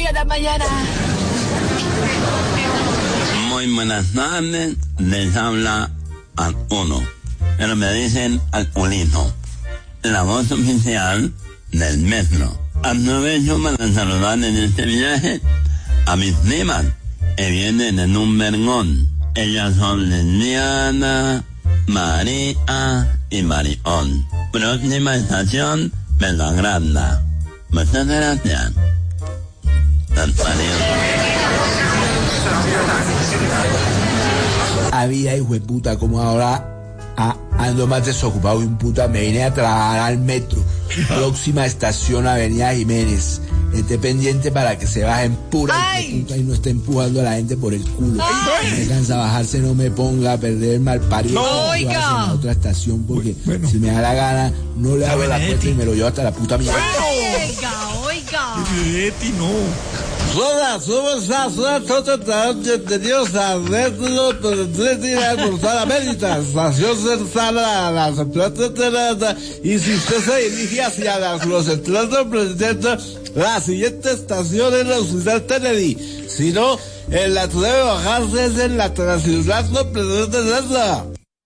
de la mañana. Muy buenas tardes, les habla Arturo, pero me dicen Arturito, la voz oficial del metro. Aprovecho para saludar en este viaje a mis primas que vienen en un vergón. Ellas son Liliana, María y Marión. Próxima estación, Belgranda. Muchas gracias. Había hijo de puta, como ahora ando más desocupado y un puta me vine a trabajar al metro. Próxima estación, Avenida Jiménez. Esté pendiente para que se bajen pura y puta y no esté empujando a la gente por el culo. Si me cansa bajarse, no me ponga a perder el mal parido. No, oiga. En la otra estación, porque si me da la gana, no le abro la puerta y me lo llevo hasta la puta mierda. Oiga. Benedetti, no. Somos Dios a verlo, la medita, estación cercana a las plazas y si usted se dirige hacia los centros presidente, la siguiente estación es la ciudad Kennedy, si no, en la que debe bajarse es en la ciudad presidente Tesla.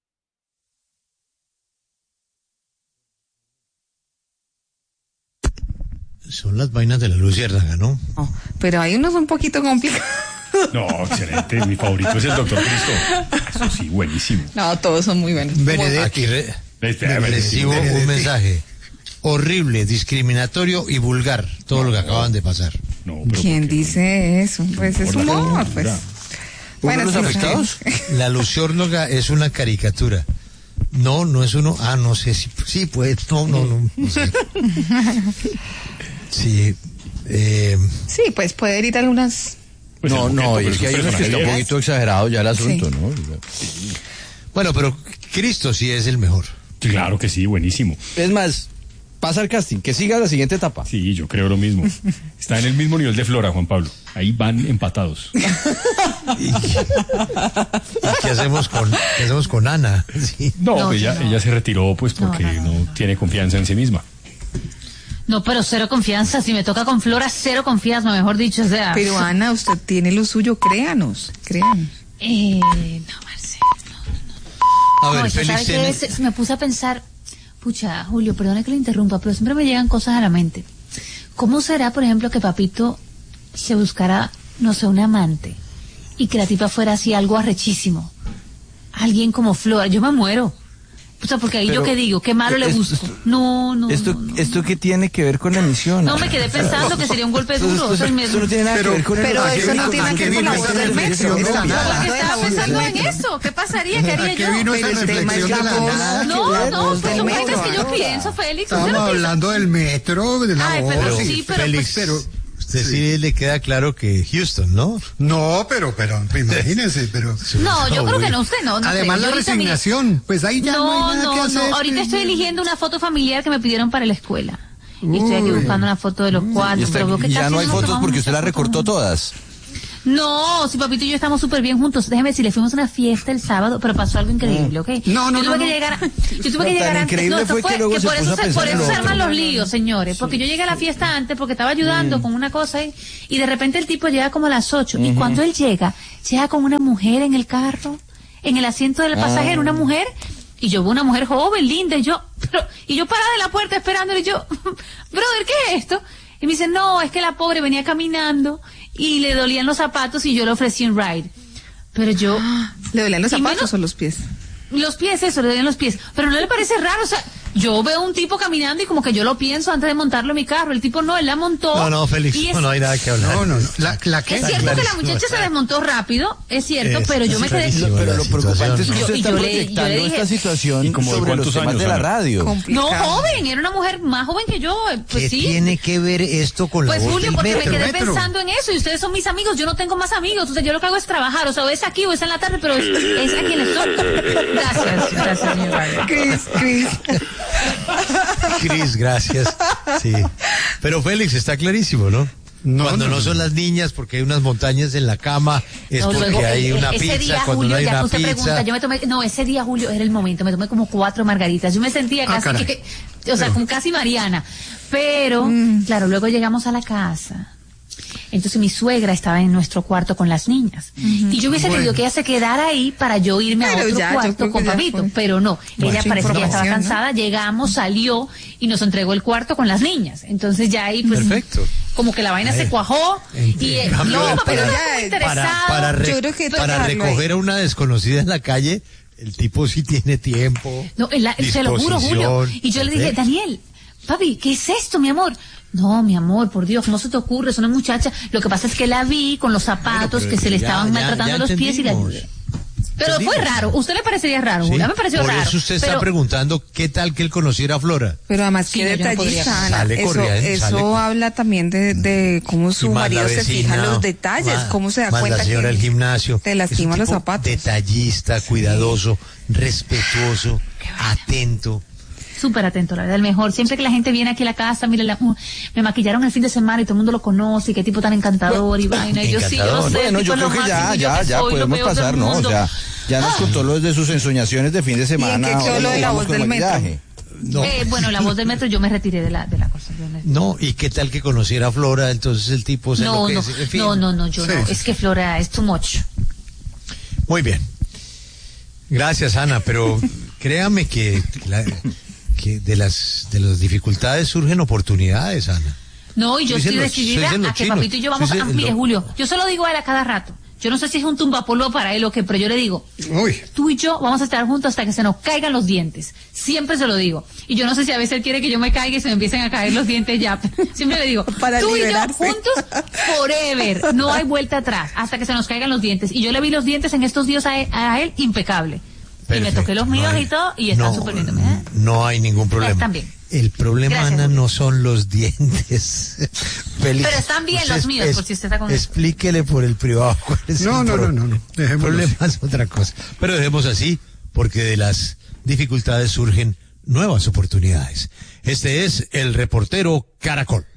Son las vainas de la luciérnaga, ¿no? Oh, pero hay unos un poquito complicados. No, excelente. Mi favorito es el Doctor Cristo. Eso sí, buenísimo. No, todos son muy buenos. Benedetti, recibo un mensaje horrible, discriminatorio y vulgar. Todo lo que acaban de pasar. No, ¿Quién dice eso? Pues es humor, pues. Bueno, ¿los afectados? La luciérnaga es una caricatura. No, no es uno. Ah, no sé si. Sí, pues. No sé. Sí. Sí, pues puede herir algunas. Pues no, es que hay unos que está un poquito exagerado ya el asunto, Sí. ¿no? Bueno, pero Cristo sí es el mejor. Claro que sí, buenísimo. Es más, pasa al casting, que siga la siguiente etapa. Sí, yo creo lo mismo. Está en el mismo nivel de Flora, Juan Pablo. Ahí van empatados. ¿Y qué hacemos con Ana? Sí. No, ella se retiró pues porque no tiene confianza en sí misma. No, pero cero confianza. Si me toca con Flora, cero confianza, mejor dicho. O sea. Pero Ana, usted tiene lo suyo, créanos. No, Marcelo, no. A ver, No, Félix ¿sabe qué? Me puse a pensar, pucha, Julio, perdone que le interrumpa, pero siempre me llegan cosas a la mente. ¿Cómo será, por ejemplo, que Papito se buscara, no sé, un amante y que la tipa fuera así algo arrechísimo? Alguien como Flora, yo me muero. O sea, porque ahí Pero yo qué digo, qué malo le busco. ¿Esto qué tiene que ver con la emisión? No, me quedé pensando que sería un golpe duro. O sea, Esto no tiene nada que ver con el... Pero eso no tiene que ver con la voz del metro. Porque estaba pensando en eso. ¿Qué pasaría? ¿Qué haría yo? Pero el tema es la voz. No, voz del ¿tú crees metro. que yo pienso, Félix? Estamos hablando del metro, de la voz. Pero sí, pero Félix, pues, usted sí le queda claro que Houston, ¿no? No, pero imagínense, pero... No, yo creo que no, usted no. Además sé, la resignación, pues ahí ya no hay nada que hacer. No, ahorita estoy eligiendo una foto familiar que me pidieron para la escuela. Y estoy aquí buscando una foto de los cuatro. Pero veo que Ya no hay casi fotos tomamos porque usted las muchas recortó fotos. todas. No, si Papito y yo estamos súper bien juntos. Déjeme decirle, fuimos a una fiesta el sábado, pero pasó algo increíble, ¿ok? No. Yo tuve que llegar antes. increíble No, esto fue que luego se por puso eso a pensar en lo se otro. arman los líos, señores. Porque yo llegué a la fiesta antes porque estaba ayudando con una cosa y de repente el tipo llega como a las 8. Y cuando él llega con una mujer en el carro, en el asiento del pasajero, una mujer. Y yo veo una mujer joven, linda, y yo parada en la puerta esperándole, y yo, brother, ¿qué es esto? Y me dice, no, es que la pobre venía caminando y le dolían los zapatos y yo le ofrecí un ride. Pero yo... ¿Le dolían los y zapatos o los pies? Los pies, eso, le dolían los pies. Pero no le parece raro, o sea, yo veo un tipo caminando y como que yo lo pienso antes de montarlo en mi carro. El tipo no, él la montó. No, Félix, y no hay nada que hablar. No. ¿La qué? Es cierto que la muchacha se desmontó rápido, es cierto, pero yo me quedé... Pero lo preocupante es que usted Y está yo le proyectando dije- esta situación ¿Y como de sobre los cuántos temas años, de la Ana? radio. No, joven, era una mujer más joven que yo, pues ¿Qué sí. tiene que ver esto con la Pues voz Julio, del porque metro? me quedé pensando en eso y ustedes son mis amigos, yo no tengo más amigos, entonces yo lo que hago es trabajar, o sea, o es aquí o es en la tarde, pero es aquí en el sol. Gracias, mi radio. Cris, gracias. Sí. Pero Félix, está clarísimo, ¿no? Cuando no son las niñas porque hay unas montañas en la cama, es No, porque luego, hay una ese pizza, día, cuando Julio, no hay ya que una usted pizza. pregunta, yo me tomé, no, ese día, Julio, era el momento, me tomé como 4 margaritas, yo me sentía casi caray. o sea, como casi Mariana, pero, claro, luego llegamos a la casa, Entonces mi suegra estaba en nuestro cuarto con las niñas. Y yo hubiese querido que ella se quedara ahí para yo irme a otro cuarto con papito, pero no. Ella parece que ya estaba cansada, llegamos, salió y nos entregó el cuarto con las niñas. Entonces ya ahí pues perfecto. Como que la vaina se cuajó y no, pero ya interesado. Para recoger a una desconocida en la calle, el tipo sí tiene tiempo. No, se lo juro, Julio. Y yo le dije, Daniel, papi, ¿qué es esto, mi amor? No, mi amor, por Dios, ¿cómo se te ocurre? Es una muchacha. Lo que pasa es que la vi con los zapatos que se le estaban maltratando los pies y la ayudé. Pero fue raro. ¿Usted le parecería raro? Sí, a mí me pareció raro. Por eso usted está preguntando qué tal que él conociera a Flora. Pero además, qué detallista, Ana. Eso habla también de cómo su marido se fija en los detalles, cómo se da cuenta la señora que del gimnasio te lastima los zapatos. Detallista, cuidadoso, respetuoso, atento. Súper atento, la verdad, el mejor. Siempre que la gente viene aquí a la casa, mire, me maquillaron el fin de semana y todo el mundo lo conoce, y qué tipo tan encantador y vaina. Y yo sí, yo sé. Bueno, yo creo que ya podemos pasar, ¿no? Ya nos contó lo de sus ensoñaciones de fin de semana. ¿Y en qué quedó lo de la voz del metro? No. Bueno, la voz del metro, yo me retiré de la cosa. No, ¿y qué tal que conociera a Flora? Entonces el tipo se enloquece. En fin. No, yo no. Es que Flora es too much. Muy bien. Gracias, Ana, pero créame que de las dificultades surgen oportunidades, Ana. No, y yo estoy decidida a que papito y yo vamos a... Mire, Julio, yo se lo digo a él a cada rato. Yo no sé si es un tumbapolvo para él o qué, pero yo le digo, tú y yo vamos a estar juntos hasta que se nos caigan los dientes. Siempre se lo digo. Y yo no sé si a veces él quiere que yo me caiga y se me empiecen a caer los dientes ya. Siempre le digo, tú y yo juntos forever. No hay vuelta atrás hasta que se nos caigan los dientes. Y yo le vi los dientes en estos días a él impecable. Perfecto. Y me toqué los míos y todo y están súper bien. No hay ningún problema. Están bien. El problema, Gracias, Ana, no son los dientes. Pero están bien los míos, por si usted está con eso. Explíquele por el privado cuál es No. El problema es otra cosa. Pero dejemos así, porque de las dificultades surgen nuevas oportunidades. Este es el reportero Caracol.